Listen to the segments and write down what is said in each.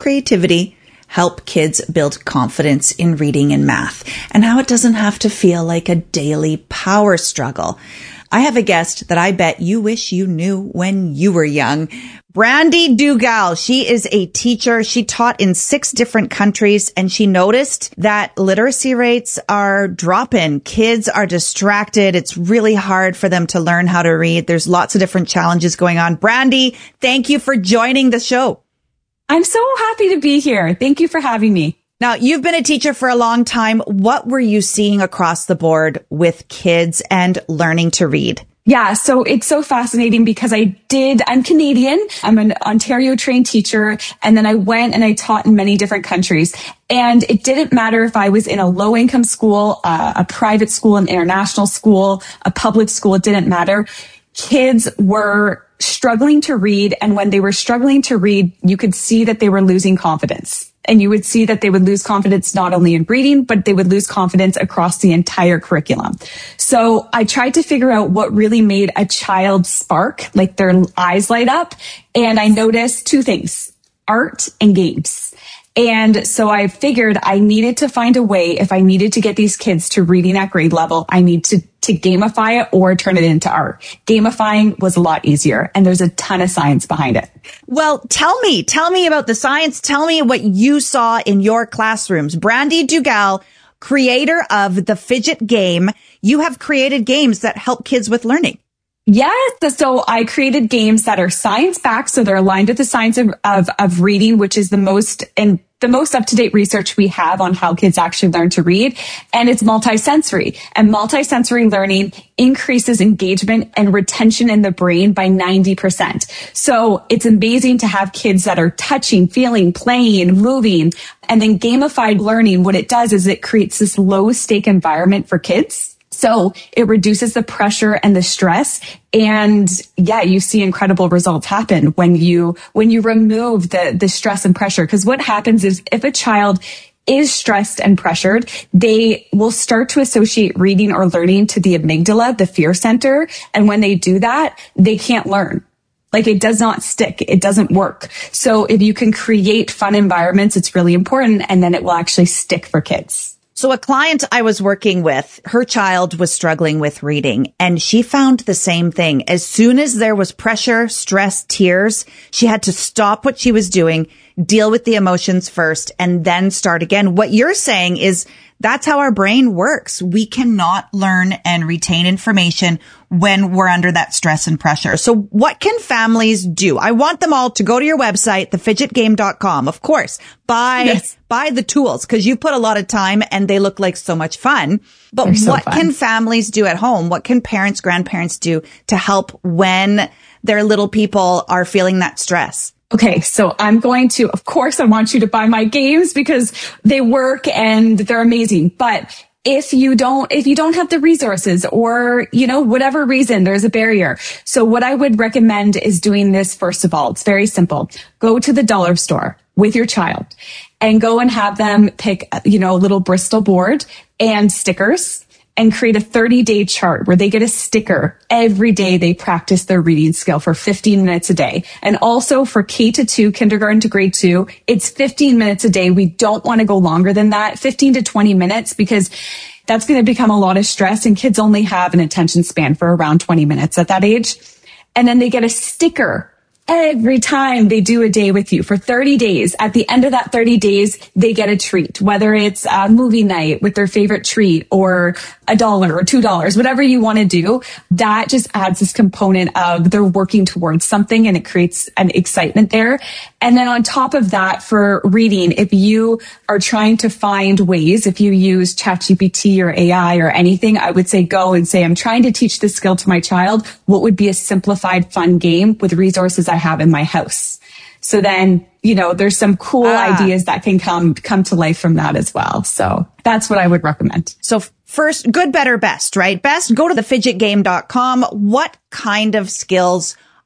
creativity help kids build confidence in reading and math, and how it doesn't have to feel like a daily power struggle. I have a guest that I bet you wish you knew when you were young. Brandy Dugal. She is a teacher. She taught in 6 different countries, and she noticed that literacy rates are dropping. Kids are distracted. It's really hard for them to learn how to read. There's lots of different challenges going on. Brandy, thank you for joining the show. I'm so happy to be here. Thank you for having me. Now, you've been a teacher for a long time. What were you seeing across the board with kids and learning to read? Yeah, so it's so fascinating because I'm Canadian. I'm an Ontario trained teacher. And then I went and I taught in many different countries. And it didn't matter if I was in a low income school, a private school, an international school, a public school. It didn't matter. Kids were struggling to read. And when they were struggling to read, you could see that they were losing confidence. And you would see that they would lose confidence not only in reading, but they would lose confidence across the entire curriculum. So I tried to figure out what really made a child spark, like their eyes light up. And I noticed 2 things, art and games. And so I figured I needed to find a way, if I needed to get these kids to reading at grade level, I need to gamify it or turn it into art. Gamifying was a lot easier, and there's a ton of science behind it. Well, tell me about the science. Tell me what you saw in your classrooms. Brandy Dugal, creator of the Fidget Game. You have created games that help kids with learning. Yes. So I created games that are science-backed. So they're aligned with the science of reading, which is the most up-to-date research we have on how kids actually learn to read. And it's multisensory. And multisensory learning increases engagement and retention in the brain by 90%. So it's amazing to have kids that are touching, feeling, playing, moving. And then gamified learning, what it does is it creates this low-stake environment for kids. So it reduces the pressure and the stress. And yeah, you see incredible results happen when you remove the stress and pressure. Because what happens is if a child is stressed and pressured, they will start to associate reading or learning to the amygdala, the fear center. And when they do that, they can't learn. Like it does not stick. It doesn't work. So if you can create fun environments, it's really important. And then it will actually stick for kids. So a client I was working with, her child was struggling with reading, and she found the same thing. As soon as there was pressure, stress, tears, she had to stop what she was doing, deal with the emotions first, and then start again. What you're saying is that's how our brain works. We cannot learn and retain information when we're under that stress and pressure. So what can families do? I want them all to go to your website, thefidgetgame.com. Of course, buy the tools because you put a lot of time and they look like so much fun. But what can families do at home? What can parents, grandparents do to help when their little people are feeling that stress? Okay, so of course, I want you to buy my games because they work and they're amazing. But if you don't have the resources or, whatever reason, there's a barrier. So what I would recommend is doing this first of all. It's very simple. Go to the dollar store with your child and go and have them pick, a little Bristol board and stickers and create a 30-day chart where they get a sticker every day they practice their reading skill for 15 minutes a day. And also for K-2, kindergarten to grade 2, it's 15 minutes a day. We don't want to go longer than that, 15 to 20 minutes, because that's going to become a lot of stress and kids only have an attention span for around 20 minutes at that age. And then they get a sticker every time they do a day with you for 30 days. At the end of that 30 days, they get a treat, whether it's a movie night with their favorite treat or $1 or $2, whatever you want to do. That just adds this component of they're working towards something and it creates an excitement there. And then on top of that, for reading, if you are trying to find ways, if you use ChatGPT or AI or anything, I would say go and say, I'm trying to teach this skill to my child. What would be a simplified, fun game with resources I have in my house? So then, there's some cool ideas that can come to life from that as well. So that's what I would recommend. So first, good, better, best, right? Best, go to thefidgetgame.com. What kind of skills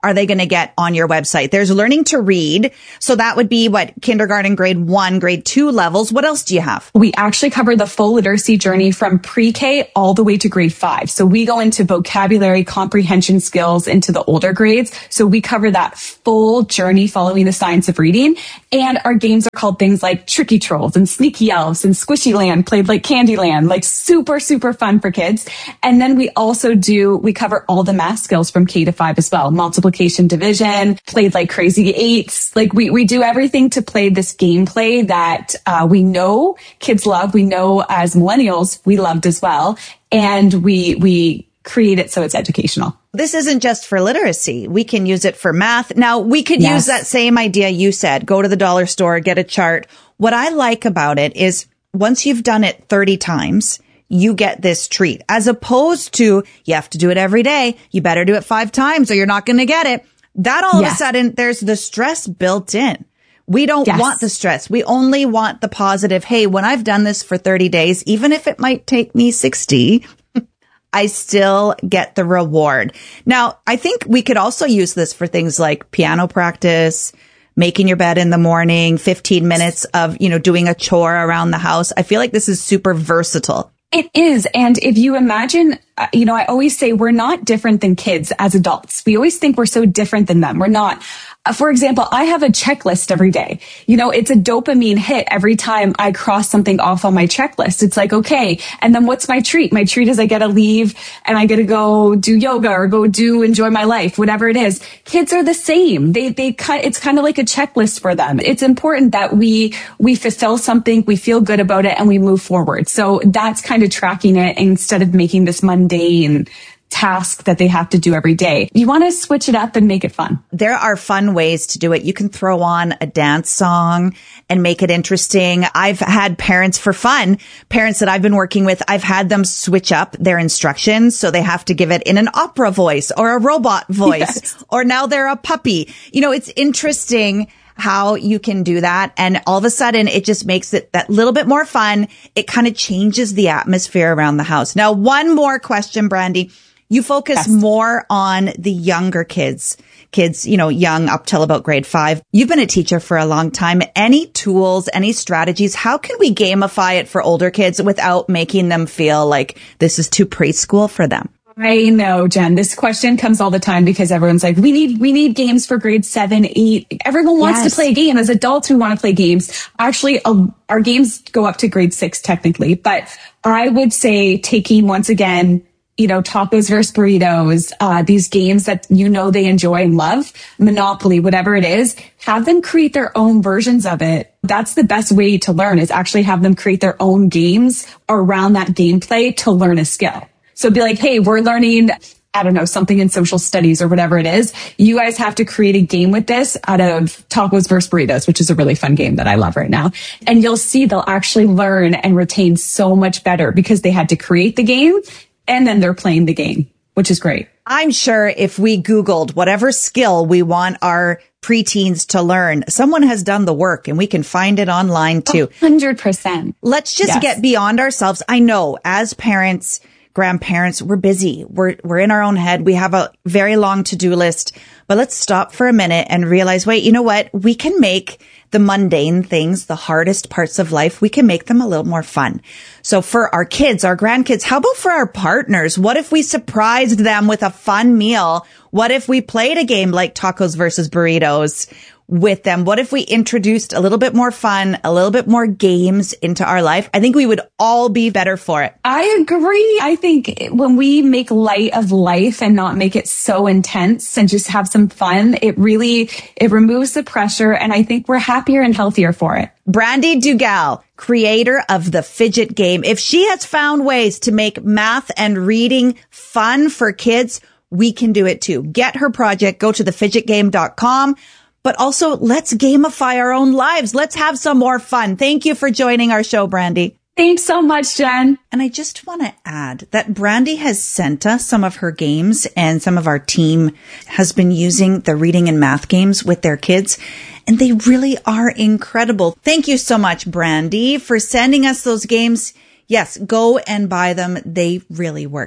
are they going to get on your website? There's learning to read. So that would be what, kindergarten, grade 1, grade 2 levels. What else do you have? We actually cover the full literacy journey from pre-K all the way to grade 5. So we go into vocabulary, comprehension skills into the older grades. So we cover that full journey following the science of reading. And our games are called things like Tricky Trolls and Sneaky Elves and Squishy Land, played like Candyland, like super, super fun for kids. And then we also we cover all the math skills from K to 5 as well. Multiplication, division, played like Crazy Eights. Like we do everything to play this gameplay that we know kids love. We know as millennials, we loved as well. And we create it so it's educational. This isn't just for literacy. We can use it for math. Now, we could use that same idea you said. Go to the dollar store, get a chart. What I like about it is once you've done it 30 times, you get this treat, as opposed to you have to do it every day. You better do it 5 times or you're not going to get it. That all of a sudden, there's the stress built in. We don't want the stress. We only want the positive. Hey, when I've done this for 30 days, even if it might take me 60, I still get the reward. Now, I think we could also use this for things like piano practice, making your bed in the morning, 15 minutes of, doing a chore around the house. I feel like this is super versatile. It is. And if you imagine, I always say we're not different than kids as adults. We always think we're so different than them. We're not. For example, I have a checklist every day. It's a dopamine hit every time I cross something off on my checklist. It's like, okay. And then what's my treat? My treat is I get to leave and I get to go do yoga or enjoy my life, whatever it is. Kids are the same. It's kind of like a checklist for them. It's important that we fulfill something, we feel good about it, and we move forward. So that's kind of tracking it instead of making this mundane task that they have to do every day. You want to switch it up and make it fun. There are fun ways to do it. You can throw on a dance song and make it interesting. I've had parents that I've been working with, I've had them switch up their instructions. So they have to give it in an opera voice or a robot voice, or now they're a puppy. It's interesting how you can do that. And all of a sudden it just makes it that little bit more fun. It kind of changes the atmosphere around the house. Now, one more question, Brandy. You focus more on the younger kids, young up till about grade 5. You've been a teacher for a long time. Any tools, any strategies? How can we gamify it for older kids without making them feel like this is too preschool for them? I know, Jen, this question comes all the time because everyone's like, we need games for grade 7, 8. Everyone wants to play a game. As adults, we want to play games. Actually, our games go up to grade 6 technically, but I would say taking, once again, tacos versus burritos, these games that they enjoy and love, Monopoly, whatever it is, have them create their own versions of it. That's the best way to learn, is actually have them create their own games around that gameplay to learn a skill. So be like, hey, we're learning, something in social studies or whatever it is. You guys have to create a game with this out of tacos versus burritos, which is a really fun game that I love right now. And you'll see they'll actually learn and retain so much better because they had to create the game and then they're playing the game, which is great. I'm sure if we Googled whatever skill we want our preteens to learn, someone has done the work and we can find it online too. 100%. Let's just get beyond ourselves. I know as parents, grandparents, we're busy. We're in our own head. We have a very long to-do list, but let's stop for a minute and realize, wait, you know what? We can make the mundane things, the hardest parts of life, we can make them a little more fun. So for our kids, our grandkids, how about for our partners? What if we surprised them with a fun meal? What if we played a game like tacos versus burritos with them? What if we introduced a little bit more fun, a little bit more games into our life? I think we would all be better for it. I agree. I think when we make light of life and not make it so intense and just have some fun, it removes the pressure. And I think we're happier and healthier for it. Brandy Dugal, creator of the Fidget Game. If she has found ways to make math and reading fun for kids, we can do it too. Get her project. Go to thefidgetgame.com. But also, let's gamify our own lives. Let's have some more fun. Thank you for joining our show, Brandy. Thanks so much, Jen. And I just want to add that Brandy has sent us some of her games, and some of our team has been using the reading and math games with their kids, and they really are incredible. Thank you so much, Brandy, for sending us those games. Yes, go and buy them. They really work.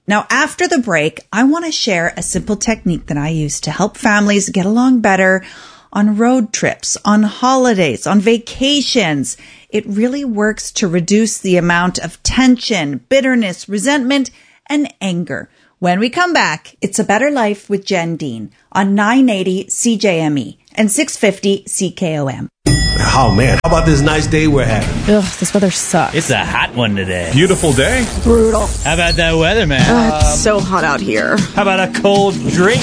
Now, after the break, I want to share a simple technique that I use to help families get along better on road trips, on holidays, on vacations. It really works to reduce the amount of tension, bitterness, resentment, and anger. When we come back, it's A Better Life with Jen Dean on 980 CJME and 650 CKOM. Oh, man. How about this nice day we're having? Ugh, this weather sucks. It's a hot one today. Beautiful day? Brutal. How about that weather, man? It's so hot out here. How about a cold drink?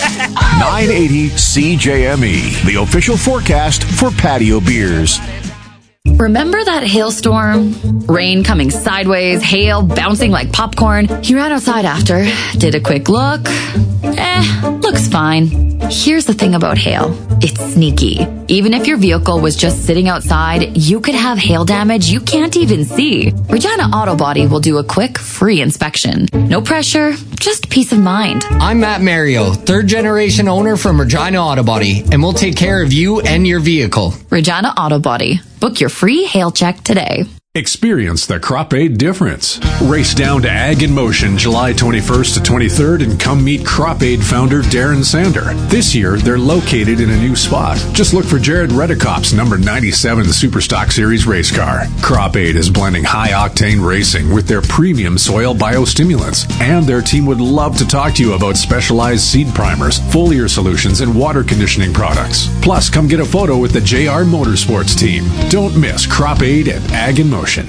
980 CJME, the official forecast for patio beers. Remember that hailstorm? Rain coming sideways, hail bouncing like popcorn. You ran outside after, did a quick look. Looks fine. Here's the thing about hail. It's sneaky. Even if your vehicle was just sitting outside, you could have hail damage you can't even see. Regina Auto Body will do a quick, free inspection. No pressure, just peace of mind. I'm Matt Mario, third-generation owner from Regina Auto Body, and we'll take care of you and your vehicle. Regina Auto Body. Book your free hail check today. Experience the Crop Aid difference. Race down to Ag in Motion July 21st to 23rd and come meet Crop Aid founder Darren Sander. This year, they're located in a new spot. Just look for Jared Redekop's number 97 Superstock Series race car. Crop Aid is blending high-octane racing with their premium soil biostimulants. And their team would love to talk to you about specialized seed primers, foliar solutions, and water conditioning products. Plus, come get a photo with the JR Motorsports team. Don't miss Crop Aid at Ag in Motion.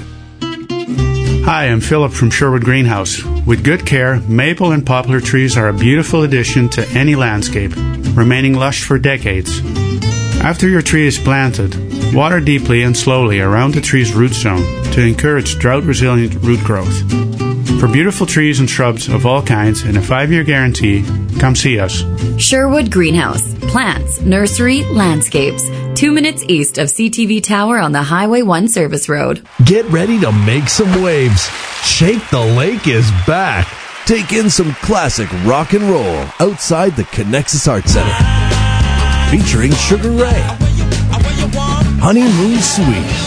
Hi, I'm Philip from Sherwood Greenhouse. With good care, maple and poplar trees are a beautiful addition to any landscape, remaining lush for decades. After your tree is planted, water deeply and slowly around the tree's root zone to encourage drought-resilient root growth. For beautiful trees and shrubs of all kinds and a 5-year guarantee, come see us. Sherwood Greenhouse. Plants, nursery, landscapes. 2 minutes east of CTV Tower on the Highway 1 service road. Get ready to make some waves. Shake the Lake is back. Take in some classic rock and roll outside the Connexus Arts Center. Featuring Sugar Ray, Honeymoon Suite,